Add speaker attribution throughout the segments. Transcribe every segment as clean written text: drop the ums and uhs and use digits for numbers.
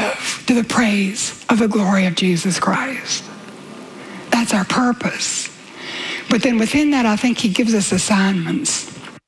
Speaker 1: live to the praise of the glory of Jesus Christ. That's our purpose. But then within that, I think he gives us assignments.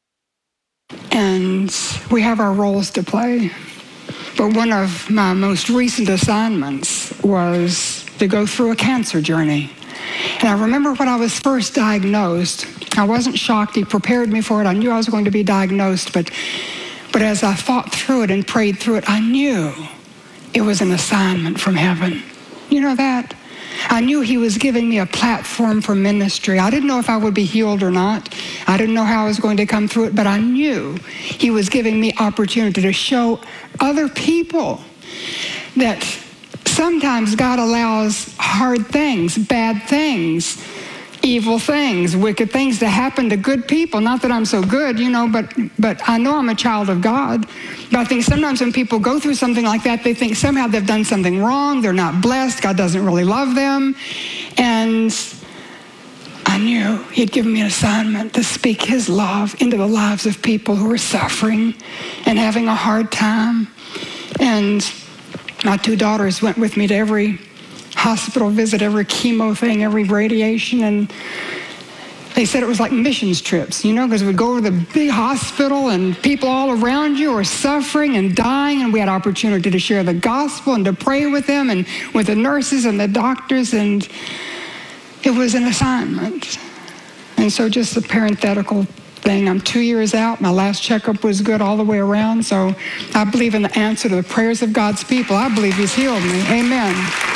Speaker 1: And we have our roles to play. But one of my most recent assignments was to go through a cancer journey. And I remember when I was first diagnosed, I wasn't shocked. He prepared me for it. I knew I was going to be diagnosed. But as I thought through it and prayed through it, I knew it was an assignment from heaven. You know that? I knew he was giving me a platform for ministry. I didn't know if I would be healed or not. I didn't know how I was going to come through it, but I knew he was giving me opportunity to show other people that sometimes God allows hard things, bad things, evil things, wicked things to happen to good people. Not that I'm so good, but I know I'm a child of God. But I think sometimes when people go through something like that, they think somehow they've done something wrong. They're not blessed. God doesn't really love them. And I knew he'd given me an assignment to speak his love into the lives of people who are suffering and having a hard time. And my 2 daughters went with me to every hospital visit, every chemo thing, every radiation, and they said it was like missions trips, because we'd go to the big hospital and people all around you are suffering and dying, and we had opportunity to share the gospel and to pray with them and with the nurses and the doctors, and it was an assignment. And so just a parenthetical thing, I'm 2 years out. My last checkup was good all the way around, so I believe in the answer to the prayers of God's people. I believe he's healed me. Amen.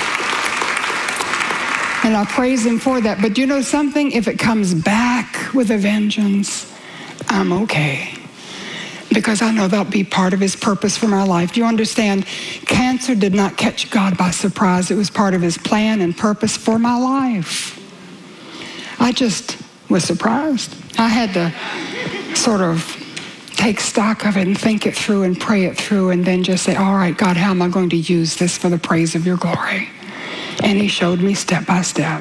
Speaker 1: And I praise him for that. But you know something? If it comes back with a vengeance, I'm okay. Because I know that'll be part of his purpose for my life. Do you understand? Cancer did not catch God by surprise. It was part of his plan and purpose for my life. I just was surprised. I had to sort of take stock of it and think it through and pray it through and then just say, all right, God, how am I going to use this for the praise of your glory? And he showed me step by step.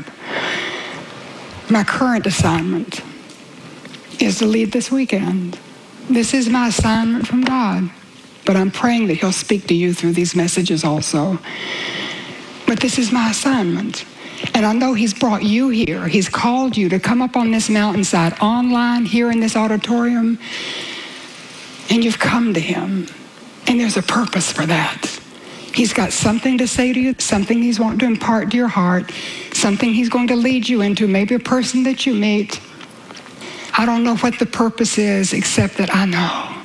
Speaker 1: My current assignment is to lead this weekend. This is my assignment from God. But I'm praying that he'll speak to you through these messages also. But this is my assignment. And I know he's brought you here. He's called you to come up on this mountainside, online, here in this auditorium. And you've come to him. And there's a purpose for that. He's got something to say to you, something he's wanting to impart to your heart, something he's going to lead you into, maybe a person that you meet. I don't know what the purpose is, except that I know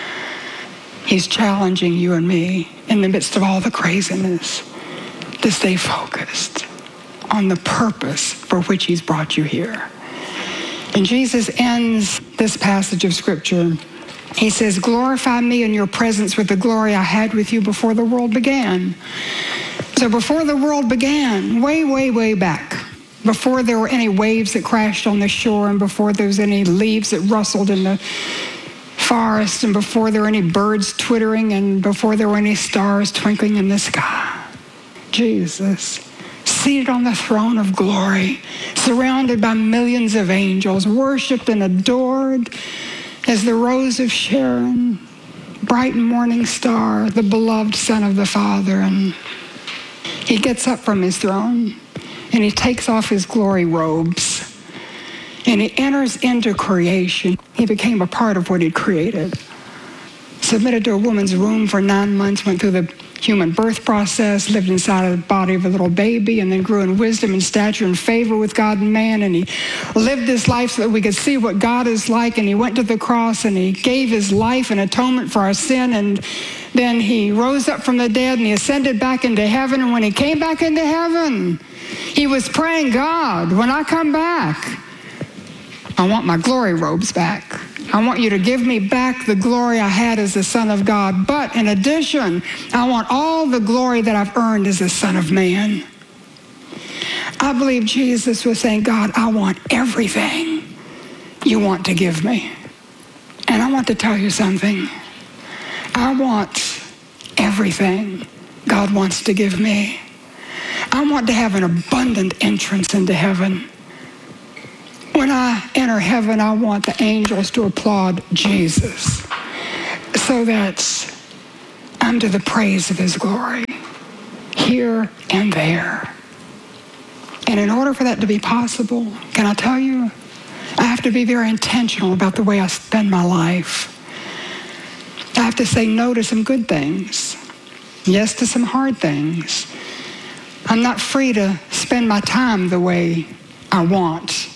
Speaker 1: he's challenging you and me in the midst of all the craziness to stay focused on the purpose for which he's brought you here. And Jesus ends this passage of Scripture. He says, glorify me in your presence with the glory I had with you before the world began. So before the world began, way, way, way back, before there were any waves that crashed on the shore and before there was any leaves that rustled in the forest and before there were any birds twittering and before there were any stars twinkling in the sky, Jesus, seated on the throne of glory, surrounded by millions of angels, worshiped and adored as the rose of Sharon, bright and morning star, the beloved Son of the Father. And he gets up from his throne and he takes off his glory robes and he enters into creation. He became a part of what he'd created. Submitted to a woman's womb for 9 months, went through the human birth process, lived inside of the body of a little baby, and then grew in wisdom and stature and favor with God and man. And he lived this life so that we could see what God is like. And he went to the cross and he gave his life in atonement for our sin. And then he rose up from the dead and he ascended back into heaven. And when he came back into heaven, he was praying, God, when I come back, I want my glory robes back. I want you to give me back the glory I had as the Son of God. But in addition, I want all the glory that I've earned as the Son of Man. I believe Jesus was saying, God, I want everything you want to give me. And I want to tell you something. I want everything God wants to give me. I want to have an abundant entrance into heaven. When I enter heaven, I want the angels to applaud Jesus so that I'm to the praise of his glory. here and there. And in order for that to be possible, can I tell you, I have to be very intentional about the way I spend my life. I have to say no to some good things, yes to some hard things. I'm not free to spend my time the way I want.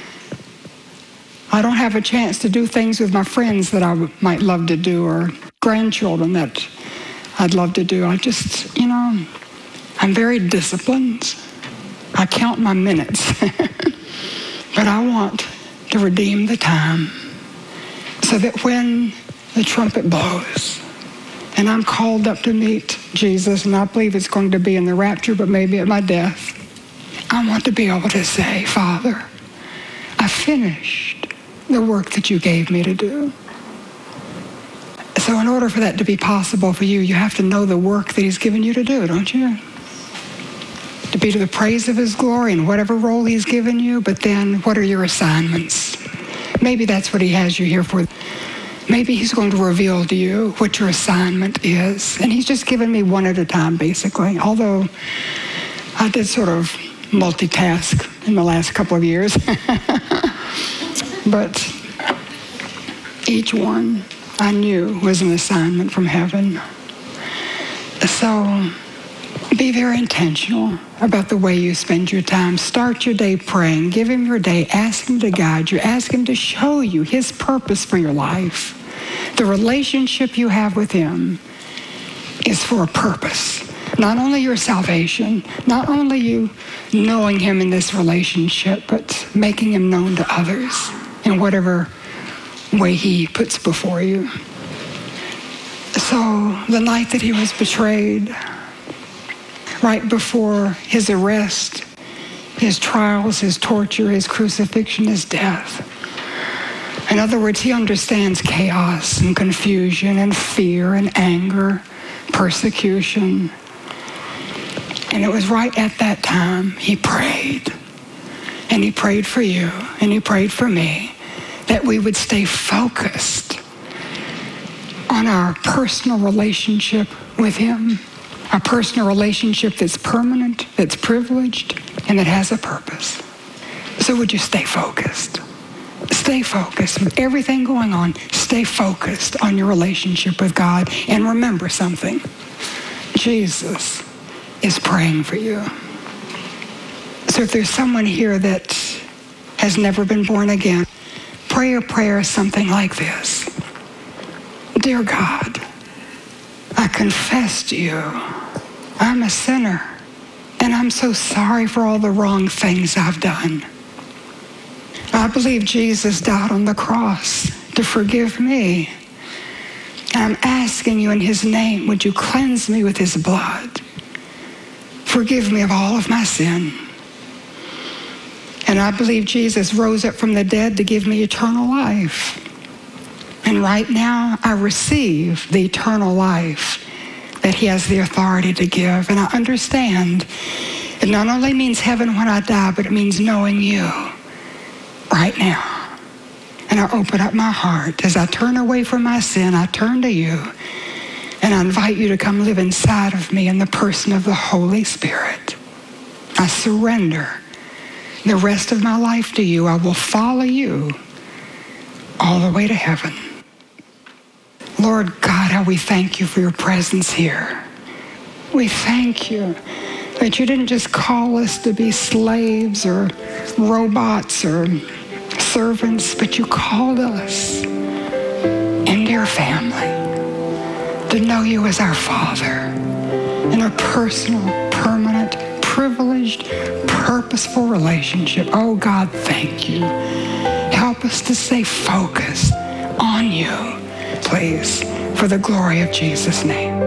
Speaker 1: I don't have a chance to do things with my friends that I might love to do, or grandchildren that I'd love to do. I just, I'm very disciplined. I count my minutes. But I want to redeem the time so that when the trumpet blows and I'm called up to meet Jesus, and I believe it's going to be in the rapture, but maybe at my death, I want to be able to say, Father, I finished the work that you gave me to do. So in order for that to be possible for you, you have to know the work that he's given you to do, don't you? To be to the praise of his glory in whatever role he's given you, but then what are your assignments? Maybe that's what he has you here for. Maybe he's going to reveal to you what your assignment is. And he's just given me one at a time, basically. Although I did sort of multitask in the last couple of years. But each one I knew was an assignment from heaven. So be very intentional about the way you spend your time. Start your day praying. Give him your day. Ask him to guide you. Ask him to show you his purpose for your life. The relationship you have with him is for a purpose. Not only your salvation, not only you knowing him in this relationship, but making him known to others in whatever way he puts before you. So the night that he was betrayed, right before his arrest, his trials, his torture, his crucifixion, his death. In other words, he understands chaos and confusion and fear and anger, persecution. And it was right at that time he prayed. And he prayed for you, and he prayed for me, that we would stay focused on our personal relationship with him, a personal relationship that's permanent, that's privileged, and that has a purpose. So would you stay focused? Stay focused. With everything going on, stay focused on your relationship with God. And remember something. Jesus is praying for you. So if there's someone here that has never been born again, pray a prayer something like this. Dear God, I confess to you, I'm a sinner, and I'm so sorry for all the wrong things I've done. I believe Jesus died on the cross to forgive me. And I'm asking you in his name, would you cleanse me with his blood? Forgive me of all of my sin. And I believe Jesus rose up from the dead to give me eternal life. And right now, I receive the eternal life that he has the authority to give. And I understand it not only means heaven when I die, but it means knowing you right now. And I open up my heart. As I turn away from my sin, I turn to you. And I invite you to come live inside of me in the person of the Holy Spirit. I surrender the rest of my life to you. I will follow you all the way to heaven. Lord God, how we thank you for your presence here. We thank you that you didn't just call us to be slaves or robots or servants, but you called us into your family to know you as our Father in a personal, permanent, privileged, purposeful relationship. Oh God, thank you. Help us to stay focused on you, please, for the glory of Jesus' name.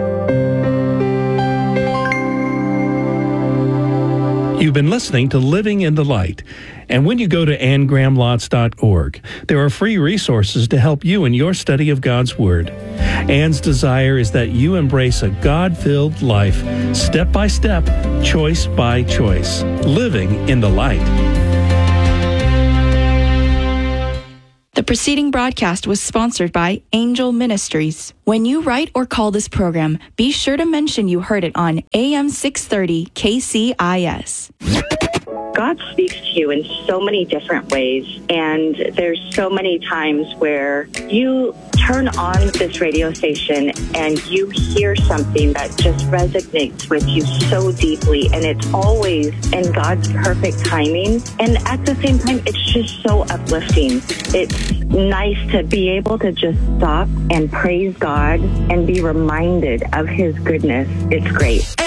Speaker 2: You've been listening to Living in the Light. And when you go to AnnGrahamLotz.org, there are free resources to help you in your study of God's Word. Ann's desire is that you embrace a God-filled life, step by step, choice by choice, living in the light.
Speaker 3: The preceding broadcast was sponsored by Angel Ministries. When you write or call this program, be sure to mention you heard it on AM 630 KCIS.
Speaker 4: God speaks to you in so many different ways, and there's so many times where you turn on this radio station and you hear something that just resonates with you so deeply, and it's always in God's perfect timing. And at the same time, it's just so uplifting. It's nice to be able to just stop and praise God and be reminded of His goodness. It's great.